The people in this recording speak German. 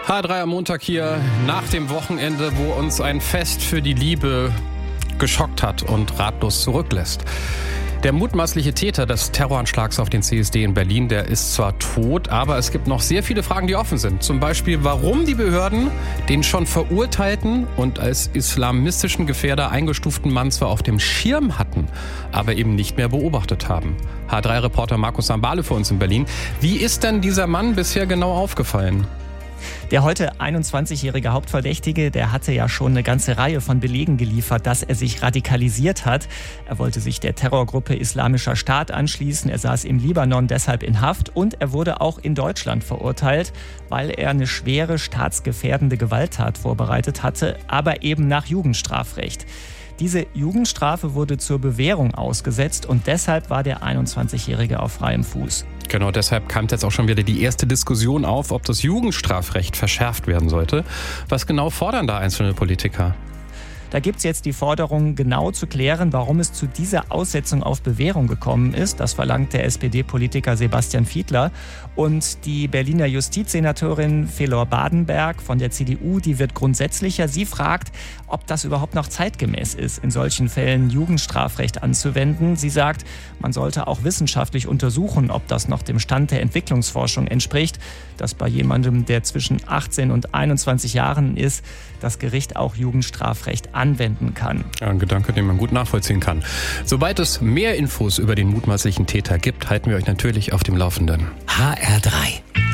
H3 am Montag hier nach dem Wochenende, wo uns ein Fest für die Liebe geschockt hat und ratlos zurücklässt. Der mutmaßliche Täter des Terroranschlags auf den CSD in Berlin, der ist zwar tot, aber es gibt noch sehr viele Fragen, die offen sind. Zum Beispiel, warum die Behörden den schon verurteilten und als islamistischen Gefährder eingestuften Mann zwar auf dem Schirm hatten, aber eben nicht mehr beobachtet haben. H3-Reporter Markus Sambale für uns in Berlin. Wie ist denn dieser Mann bisher genau aufgefallen? Der heute 21-jährige Hauptverdächtige, der hatte ja schon eine ganze Reihe von Belegen geliefert, dass er sich radikalisiert hat. Er wollte sich der Terrorgruppe Islamischer Staat anschließen. Er saß im Libanon deshalb in Haft und er wurde auch in Deutschland verurteilt, weil er eine schwere staatsgefährdende Gewalttat vorbereitet hatte, aber eben nach Jugendstrafrecht. Diese Jugendstrafe wurde zur Bewährung ausgesetzt und deshalb war der 21-Jährige auf freiem Fuß. Genau, deshalb kam jetzt auch schon wieder die erste Diskussion auf, ob das Jugendstrafrecht verschärft werden sollte. Was genau fordern da einzelne Politiker? Da gibt es jetzt die Forderung, genau zu klären, warum es zu dieser Aussetzung auf Bewährung gekommen ist. Das verlangt der SPD-Politiker Sebastian Fiedler. Und die Berliner Justizsenatorin Felor Badenberg von der CDU, die wird grundsätzlicher. Sie fragt, ob das überhaupt noch zeitgemäß ist, in solchen Fällen Jugendstrafrecht anzuwenden. Sie sagt, man sollte auch wissenschaftlich untersuchen, ob das noch dem Stand der Entwicklungsforschung entspricht, dass bei jemandem, der zwischen 18 und 21 Jahren ist, das Gericht auch Jugendstrafrecht anwenden kann. Ja, ein Gedanke, den man gut nachvollziehen kann. Sobald es mehr Infos über den mutmaßlichen Täter gibt, halten wir euch natürlich auf dem Laufenden. HR3